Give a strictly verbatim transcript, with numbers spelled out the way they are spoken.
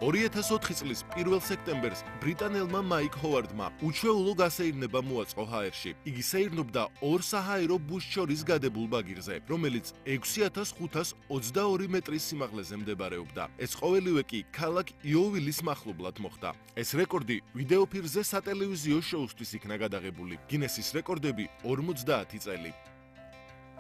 ორი ათას ოთხი წლის პირველ სექტემბერს ბრიტანელმა მაიკ ჰოვარდმა უჩვეულო გასეირნება მოაწყო ჰაერში. იგი სეირნობდა ორ საჰაერო ბუსს შორის გადებულ ბაგირზე, რომელიც ექვსი ათას ხუთას ოცდაორი მეტრის სიმაღლეზე მდებარეობდა. ეს ყოველივე კი ქალაქ იოვილის მახლობლად მოხდა. ეს რეკორდი ვიდეოფირზე სატელევიზიო შოუსთვის იქნა გადაღებული. გინესის რეკორდები ორმოცდაათი წელი.